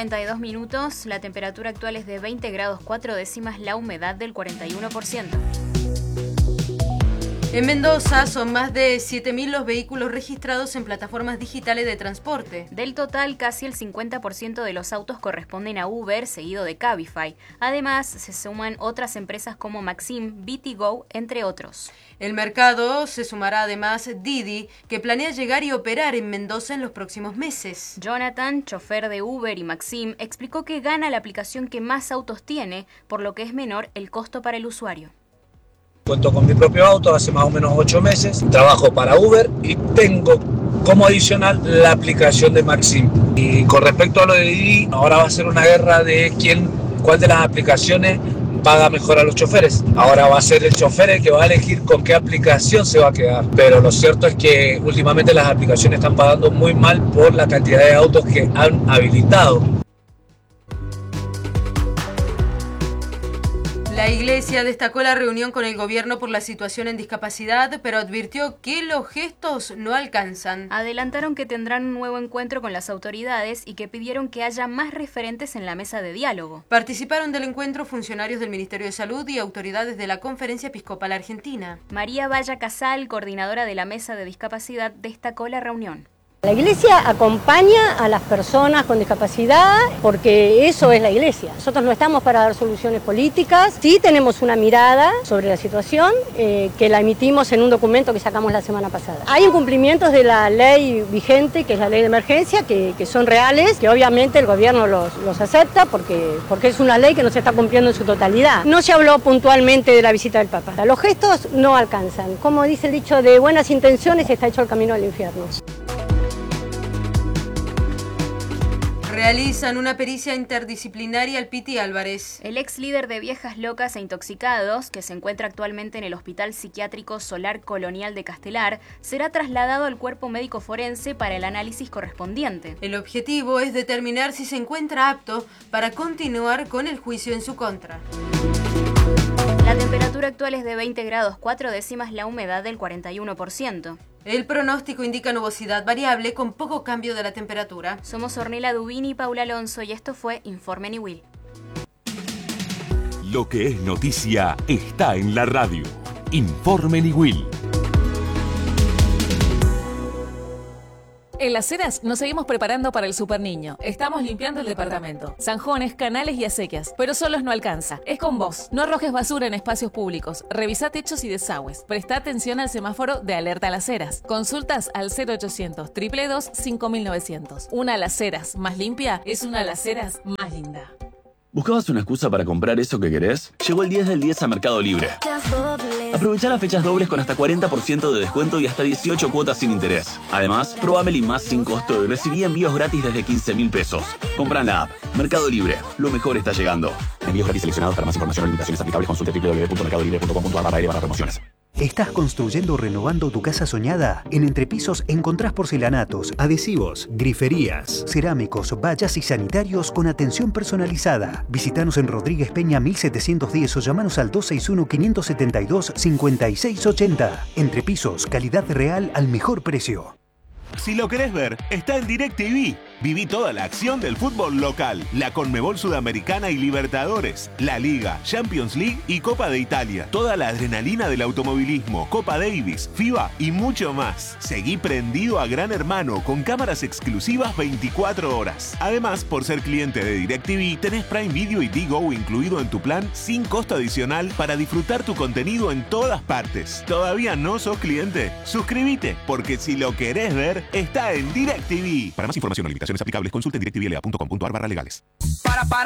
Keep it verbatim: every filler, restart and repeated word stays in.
treinta y dos minutos, la temperatura actual es de veinte grados cuatro décimas, la humedad del cuarenta y uno por ciento. En Mendoza son más de siete mil los vehículos registrados en plataformas digitales de transporte. Del total, casi el cincuenta por ciento de los autos corresponden a Uber, seguido de Cabify. Además, se suman otras empresas como Maxim, Bitigo, entre otros. El mercado se sumará además Didi, que planea llegar y operar en Mendoza en los próximos meses. Jonathan, chofer de Uber y Maxim, explicó que gana la aplicación que más autos tiene, por lo que es menor el costo para el usuario. Cuento con mi propio auto hace más o menos ocho meses, trabajo para Uber y tengo como adicional la aplicación de Maxim. Y con respecto a lo de Didi, ahora va a ser una guerra de quién, cuál de las aplicaciones paga mejor a los choferes. Ahora va a ser el chofer el que va a elegir con qué aplicación se va a quedar. Pero lo cierto es que últimamente las aplicaciones están pagando muy mal por la cantidad de autos que han habilitado. La Iglesia destacó la reunión con el gobierno por la situación en discapacidad, pero advirtió que los gestos no alcanzan. Adelantaron que tendrán un nuevo encuentro con las autoridades y que pidieron que haya más referentes en la mesa de diálogo. Participaron del encuentro funcionarios del Ministerio de Salud y autoridades de la Conferencia Episcopal Argentina. María Valla Casal, coordinadora de la mesa de discapacidad, destacó la reunión. La Iglesia acompaña a las personas con discapacidad porque eso es la Iglesia. Nosotros no estamos para dar soluciones políticas, sí tenemos una mirada sobre la situación eh, que la emitimos en un documento que sacamos la semana pasada. Hay incumplimientos de la ley vigente, que es la ley de emergencia, que, que son reales, que obviamente el gobierno los, los acepta porque, porque es una ley que no se está cumpliendo en su totalidad. No se habló puntualmente de la visita del Papa. Los gestos no alcanzan. Como dice el dicho, de buenas intenciones está hecho el camino al infierno. Realizan una pericia interdisciplinaria al Piti Álvarez. El ex líder de Viejas Locas e Intoxicados, que se encuentra actualmente en el Hospital Psiquiátrico Solar Colonial de Castelar, será trasladado al cuerpo médico forense para el análisis correspondiente. El objetivo es determinar si se encuentra apto para continuar con el juicio en su contra. La temperatura actual es de veinte grados cuatro décimas, la humedad del cuarenta y uno por ciento. El pronóstico indica nubosidad variable con poco cambio de la temperatura. Somos Ornella Dubini y Paula Alonso y esto fue Informe Niwil. Lo que es noticia está en la radio. Informe Niwil. En Las Heras nos seguimos preparando para el Super Niño. Estamos limpiando el departamento. Zanjones, canales y acequias. Pero solos no alcanza. Es con vos. No arrojes basura en espacios públicos. Revisá techos y desagües. Presta atención al semáforo de alerta a Las Heras. Consultas al cero ochocientos, dos dos dos, cinco mil novecientos. Una Las Heras más limpia es una Las Heras más linda. ¿Buscabas una excusa para comprar eso que querés? Llegó el diez del diez a Mercado Libre. Aprovechá las fechas dobles con hasta cuarenta por ciento de descuento y hasta dieciocho cuotas sin interés. Además, probá Meli Más sin costo y recibí envíos gratis desde quince mil pesos. Comprá en la app. Mercado Libre. Lo mejor está llegando. Envíos gratis seleccionados. Para más información o limitaciones aplicables consulte w w w punto mercado libre punto com punto a r barra promociones. ¿Estás construyendo o renovando tu casa soñada? En Entrepisos encontrás porcelanatos, adhesivos, griferías, cerámicos, vallas y sanitarios con atención personalizada. Visítanos en Rodríguez Peña mil setecientos diez o llamanos al dos seis uno, cinco siete dos, cinco seis ocho cero. Entrepisos, calidad real al mejor precio. Si lo querés ver, está en DirecTV. Viví toda la acción del fútbol local, la Conmebol Sudamericana y Libertadores, la Liga, Champions League y Copa de Italia. Toda la adrenalina del automovilismo, Copa Davis, FIBA y mucho más. Seguí prendido a Gran Hermano con cámaras exclusivas veinticuatro horas. Además, por ser cliente de DirecTV, tenés Prime Video y Digo incluido en tu plan sin costo adicional para disfrutar tu contenido en todas partes. ¿Todavía no sos cliente? Suscríbete, porque si lo querés ver, está en DirecTV. Para más información o limitaciones aplicables, consulte en directvla punto com punto a r barra legales.